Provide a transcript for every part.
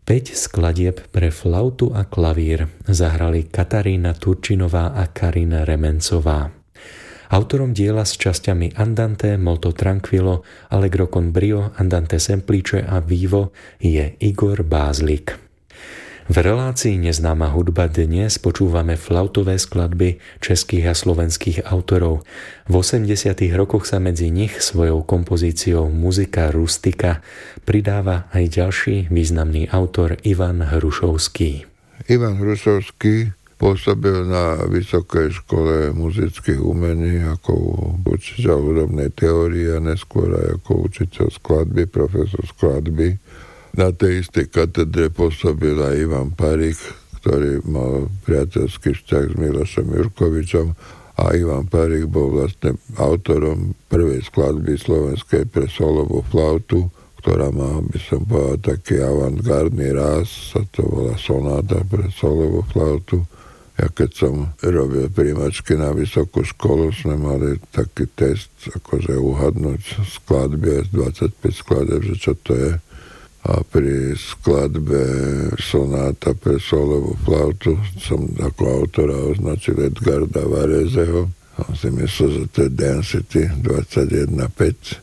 5 skladieb pre flautu a klavír zahrali Katarína Turčinová a Karina Remencová. Autorom diela s časťami Andante, Molto tranquillo, Allegro con brio, Andante semplice a vivo je Igor Bázlik. V relácii Neznáma hudba dnes počúvame flautové skladby českých a slovenských autorov. V 80. rokoch sa medzi nich svojou kompozíciou Muzika rustika pridáva aj ďalší významný autor Ivan Hrušovský. Ivan Hrušovský pôsobil na Vysokej škole muzických umení ako učiteľ hudobnej teórie a neskôr aj ako učiteľ skladby, profesor skladby. Na tej istej katedre pôsobil aj Ivan Parík, ktorý mal priateľský vzťah s Milošom Jurkovičom a Ivan Parík bol vlastne autorom prvej skladby slovenskej pre solovú flautu, ktorá má, by som povedal, taký avantgardný ráz, sa to volá sonáta pre solovú flautu. Ja keď som robil príjmačky na vysokú školu, sme mali taký test, akože uhadnúť skladby z 25 skladeb, že čo to je. A pri skladbe sonáta pre solovú flautu som ako autora označil Edgarda Varezeho. On si myslel, že to je Density 21.5.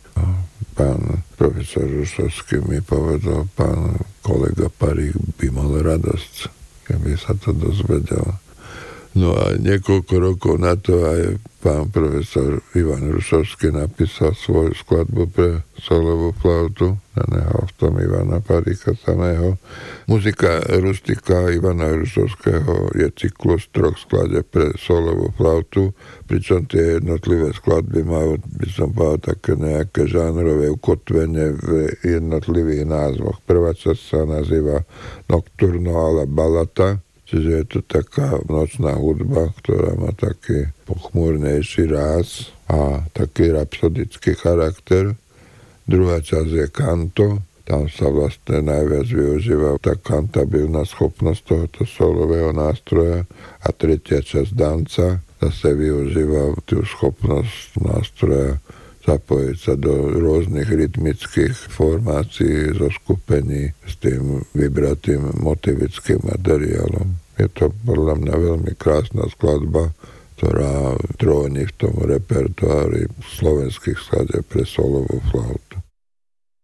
Pán profesor Rušovský mi povedal, pán kolega Parík by mal radosť, keby sa to dozvedel. No a niekoľko rokov na to aj pán profesor Ivan Hrušovský napísal svoju skladbu pre solovú flautu, daného v tom Ivana Paríka samého. Muzika rustika Ivana Hrušovského je cyklus 3 skladeb pre solovú flautu, pričom tie jednotlivé skladby majú, by som povedal, také nejaké žánrové ukotvenie v jednotlivých názvoch. Prvá časť sa nazýva Nocturno alla Ballata, čiže je to taká nočná hudba, ktorá má taký pochmúrnejší ráz a taký rapsodický charakter. Druhá časť je kanto, tam sa vlastne najviac využíva tá kantabilná schopnosť tohoto solového nástroja. A tretia časť danca zase využíva tú schopnosť nástroja zapojiť sa do rôznych rytmických formácií, zoskupení s tým vybratým motivickým materiálom. Je to podľa mňa veľmi krásna skladba, ktorá tróni v tom repertoári slovenských skladieb pre solovú flautu.